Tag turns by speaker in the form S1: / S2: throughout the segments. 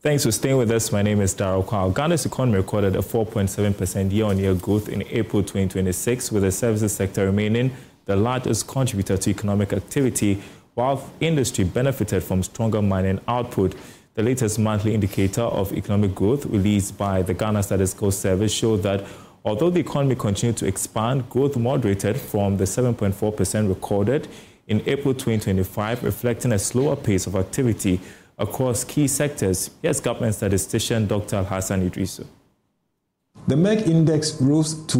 S1: Thanks for staying with us. My name is Darryl Kwao. Ghana's economy recorded a 4.7% year-on-year growth in April 2026, with the services sector remaining the largest contributor to economic activity, while industry benefited from stronger mining output. The latest monthly indicator of economic growth released by the Ghana Statistical Service showed that although the economy continued to expand, growth moderated from the 7.4% recorded in April 2025, reflecting a slower pace of activity across key sectors. Here's government statistician Dr. Al-Hassan Idrisu.
S2: The MEG index rose to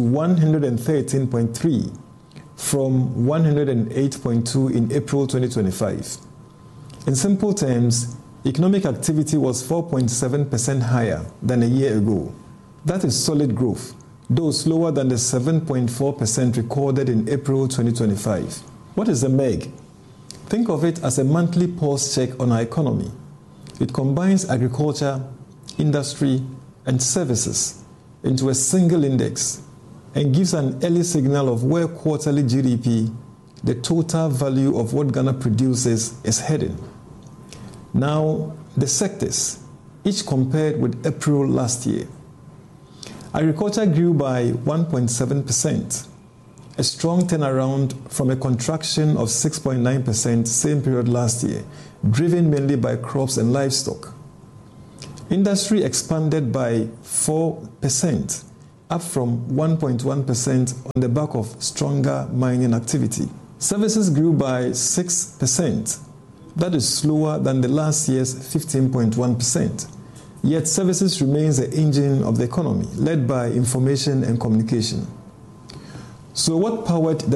S2: 113.3 from 108.2 in April 2025. In simple terms, economic activity was 4.7% higher than a year ago. That is solid growth, though slower than the 7.4% recorded in April 2025. What is the MEG? Think of it as a monthly pulse check on our economy. It combines agriculture, industry, and services into a single index and gives an early signal of where quarterly GDP, the total value of what Ghana produces, is heading. Now, the sectors, each compared with April last year. Agriculture grew by 1.7%, a strong turnaround from a contraction of 6.9% same period last year, driven mainly by crops and livestock. Industry expanded by 4%, up from 1.1% on the back of stronger mining activity. Services grew by 6%. That is slower than the last year's 15.1%. Yet services remains the engine of the economy, led by information and communication. So what powered the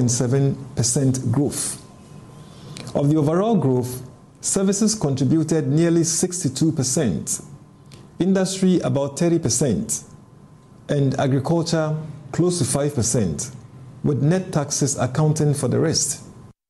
S2: 4.7% growth? Of the overall growth, services contributed nearly 62%, industry about 30%, and agriculture close to 5%, with net taxes accounting for the rest.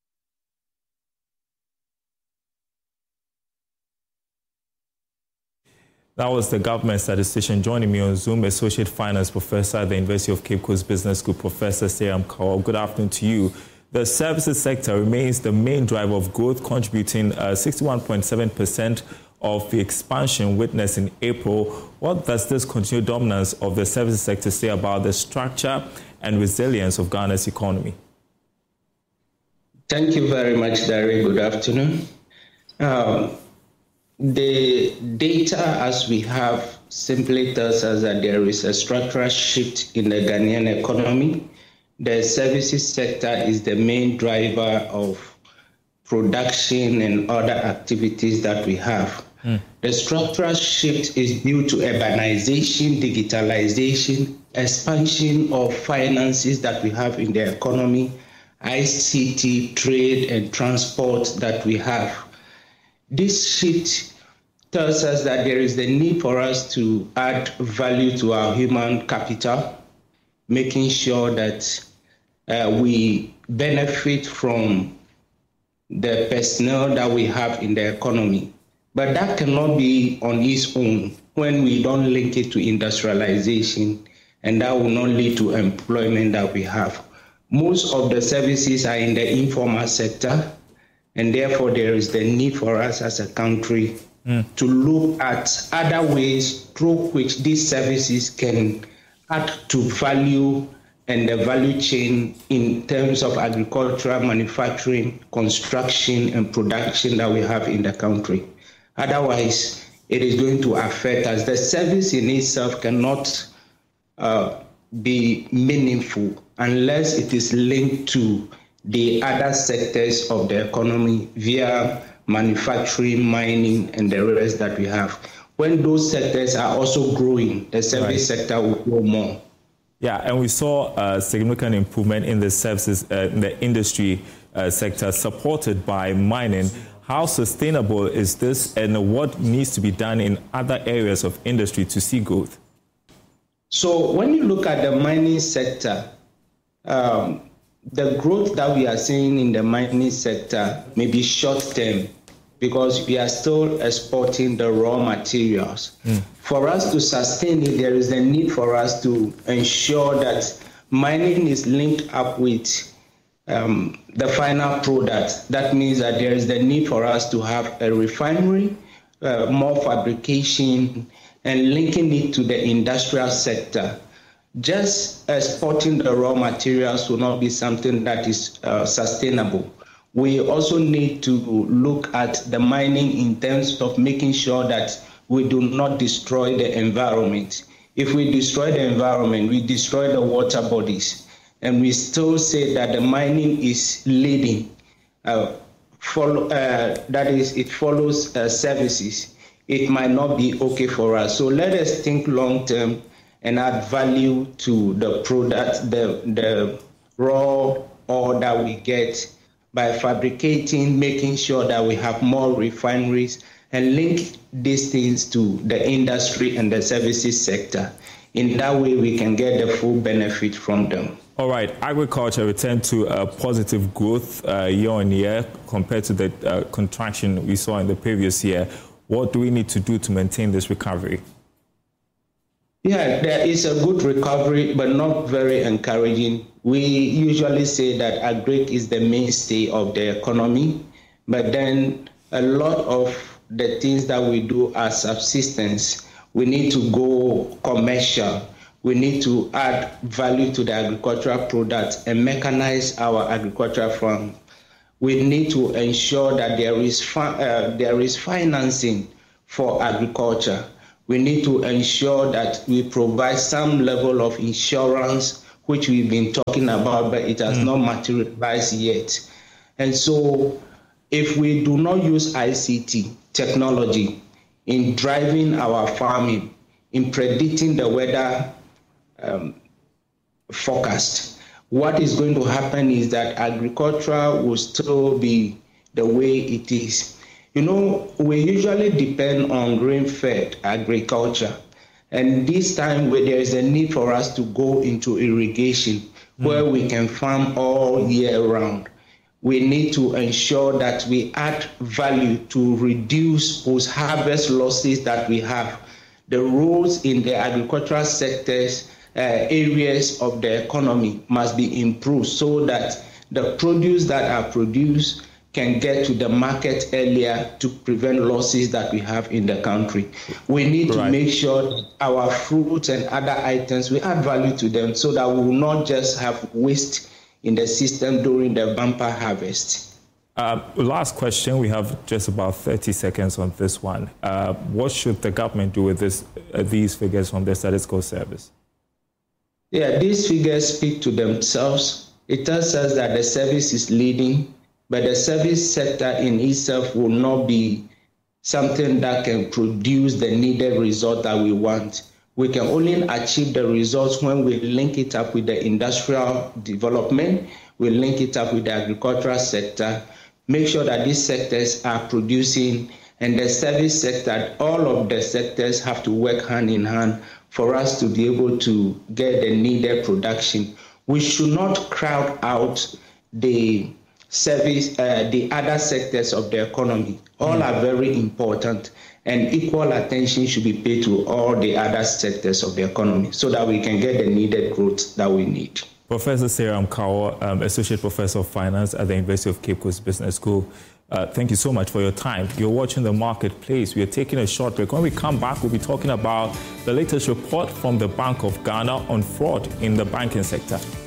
S1: That was the government statistician. Joining me on Zoom, Associate Finance Professor at the University of Cape Coast Business School, Professor Seyram Kawal. Good afternoon to you. The services sector remains the main driver of growth, contributing 61.7% of the expansion witnessed in April. What does this continued dominance of the services sector say about the structure and resilience of Ghana's economy?
S3: Thank you very much, Darryl. Good afternoon. The data as we have simply tells us that there is a structural shift in the Ghanaian economy. The services sector is the main driver of production and other activities that we have. The structural shift is due to urbanization, digitalization, expansion of finances that we have in the economy, ICT, trade and transport that we have. This shift tells us that there is the need for us to add value to our human capital, making sure that we benefit from the personnel that we have in the economy. But that cannot be on its own when we don't link it to industrialization, and that will not lead to employment that we have. Most of the services are in the informal sector, and therefore there is the need for us as a country to look at other ways through which these services can add to value and the value chain in terms of agricultural, manufacturing, construction, and production that we have in the country. Otherwise, it is going to affect us. The service in itself cannot be meaningful unless it is linked to the other sectors of the economy via manufacturing, mining, and the rest that we have. When those sectors are also growing, the service sector will grow more.
S1: Yeah, and we saw a significant improvement in the services, in the industry sector, supported by mining. How sustainable is this, and what needs to be done in other areas of industry to see growth?
S3: So when you look at the mining sector, the growth that we are seeing in the mining sector may be short-term because we are still exporting the raw materials. For us to sustain it, there is a need for us to ensure that mining is linked up with the final product. That means that there is the need for us to have a refinery, more fabrication, and linking it to the industrial sector. Just exporting the raw materials will not be something that is sustainable. We also need to look at the mining in terms of making sure that we do not destroy the environment. If we destroy the environment, we destroy the water bodies, and we still say that the mining is leading. That is, it follows services. It might not be okay for us. So let us think long term and add value to the product, the raw ore that we get by fabricating, making sure that we have more refineries, and link these things to the industry and the services sector. In that way, we can get the full benefit from them.
S1: All right, agriculture returned to a positive growth year on year compared to the contraction we saw in the previous year. What do we need to do to maintain this recovery?
S3: Yeah, there is a good recovery, but not very encouraging. We usually say that agric is the mainstay of the economy, but then a lot of the things that we do are subsistence. We need to go commercial. We need to add value to the agricultural products and mechanize our agricultural farm. We need to ensure that there is financing for agriculture. We need to ensure that we provide some level of insurance, which we've been talking about, but it has not materialized yet. And so if we do not use ICT technology in driving our farming, in predicting the weather forecast, what is going to happen is that agriculture will still be the way it is. You know, we usually depend on grain-fed agriculture. And this time where there is a need for us to go into irrigation, where we can farm all year round. We need to ensure that we add value to reduce post-harvest losses that we have. The roles in the agricultural sectors, areas of the economy must be improved so that the produce that are produced can get to the market earlier to prevent losses that we have in the country. We need to make sure that our fruits and other items, we add value to them so that we will not just have waste in the system during the bumper harvest.
S1: Last question, we have just about 30 seconds on this one. What should the government do with these figures from the Statistical Service?
S3: Yeah, these figures speak to themselves. It tells us that the service is leading, but the service sector in itself will not be something that can produce the needed result that we want. We can only achieve the results when we link it up with the industrial development, we link it up with the agricultural sector, make sure that these sectors are producing, and the service sector, all of the sectors have to work hand in hand for us to be able to get the needed production. We should not crowd out the service, the other sectors of the economy. All are very important, and equal attention should be paid to all the other sectors of the economy so that we can get the needed growth that we need.
S1: Professor Sarah Mkawo, Associate Professor of Finance at the University of Cape Coast Business School. Thank you so much for your time. You're watching The Marketplace. We are taking a short break. When we come back, we'll be talking about the latest report from the Bank of Ghana on fraud in the banking sector.